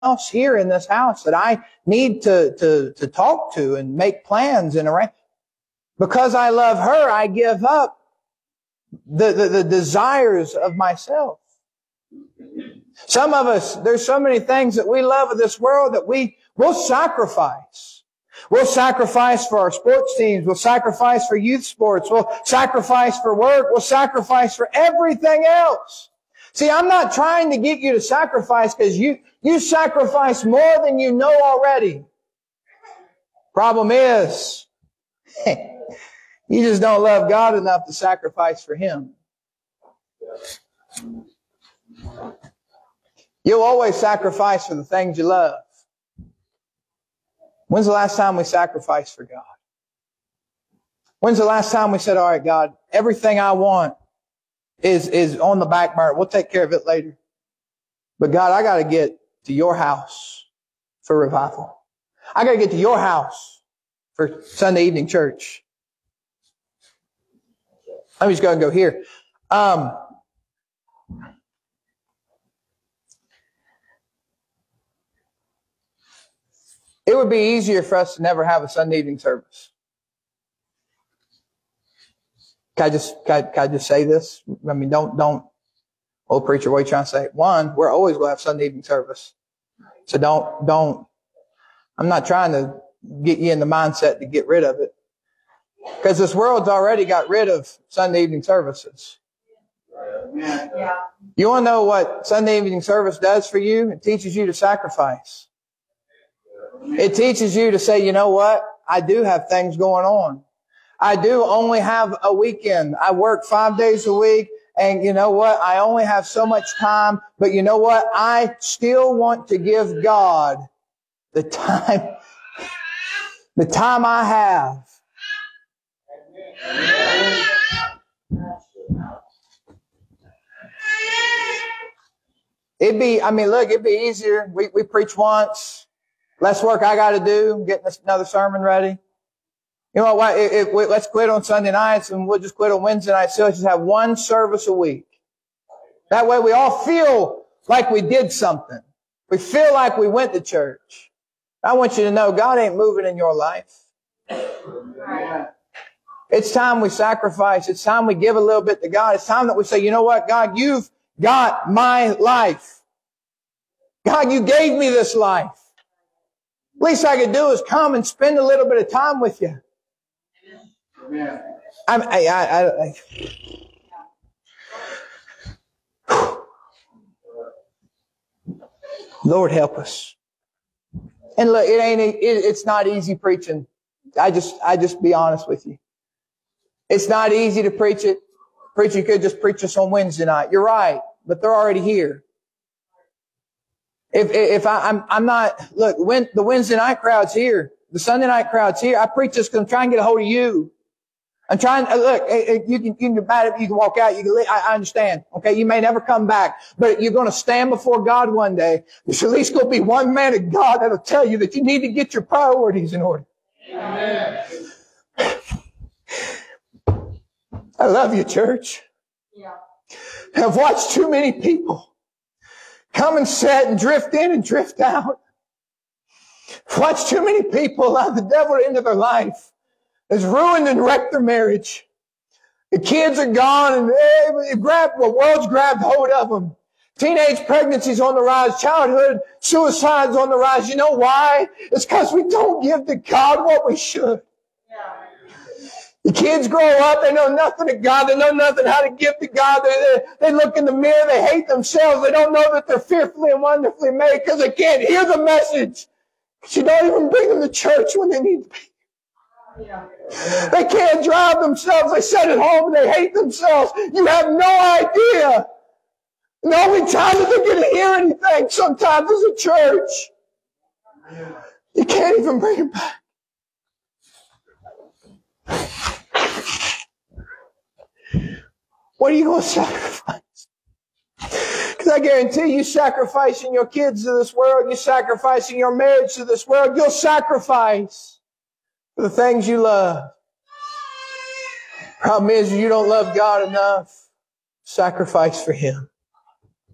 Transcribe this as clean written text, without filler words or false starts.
else here in this house that I need to talk to and make plans and arrange. Because I love her, I give up the desires of myself. Some of us, there's so many things that we love of this world that we'll sacrifice. We'll sacrifice for our sports teams. We'll sacrifice for youth sports. We'll sacrifice for work. We'll sacrifice for everything else. See, I'm not trying to get you to sacrifice because you sacrifice more than you know already. Problem is, you just don't love God enough to sacrifice for Him. You'll always sacrifice for the things you love. When's the last time we sacrificed for God? When's the last time we said, all right, God, everything I want is on the back burner. We'll take care of it later. But God, I got to get to your house for revival. I got to get to your house for Sunday evening church. Let me just go ahead and go here. It would be easier for us to never have a Sunday evening service. Can I just say this? I mean, don't, old preacher, what are you trying to say? One, we're always going to have Sunday evening service. So don't, I'm not trying to get you in the mindset to get rid of it. Because this world's already got rid of Sunday evening services. Yeah. You want to know what Sunday evening service does for you? It teaches you to sacrifice. It teaches you to say, you know what? I do have things going on. I do only have a weekend. I work 5 days a week. And you know what? I only have so much time. But you know what? I still want to give God the time I have. It'd be easier. We preach once. Less work I got to do, getting another sermon ready. You know what? Let's quit on Sunday nights and we'll just quit on Wednesday nights. So let's just have one service a week. That way we all feel like we did something. We feel like we went to church. I want you to know God ain't moving in your life. It's time we sacrifice. It's time we give a little bit to God. It's time that we say, you know what, God, you've got my life. God, you gave me this life. Least I could do is come and spend a little bit of time with you. Lord help us. And look, it's not easy preaching. I just be honest with you. It's not easy to preach it. Preacher could just preach us on Wednesday night. You're right, but they're already here. If I'm not, look, when the Wednesday night crowd's here, the Sunday night crowd's here, I preach this because I'm trying to get a hold of you. I'm trying, look, you can get mad if you can walk out, you can leave, I understand. Okay, you may never come back, but you're going to stand before God one day. There's at least going to be one man of God that'll tell you that you need to get your priorities in order. Amen. I love you, church. Yeah. I've watched too many people come and sit and drift in and drift out. Watch too many people allow the devil into their life. It's ruined and wrecked their marriage. The kids are gone and the world's grabbed hold of them. Teenage pregnancy's on the rise. Childhood suicide's on the rise. You know why? It's because we don't give to God what we should. The kids grow up, they know nothing of God, they know nothing how to give to God. They look in the mirror, they hate themselves, they don't know that they're fearfully and wonderfully made because they can't hear the message. You don't even bring them to church when they need to be. They can't drive themselves, they sit at home and they hate themselves. You have no idea. The only time that they're going to hear anything sometimes is at church. You can't even bring them back. What are you going to sacrifice? Because I guarantee you sacrificing your kids to this world, you're sacrificing your marriage to this world, you'll sacrifice for the things you love. Problem is, you don't love God enough. Sacrifice for Him.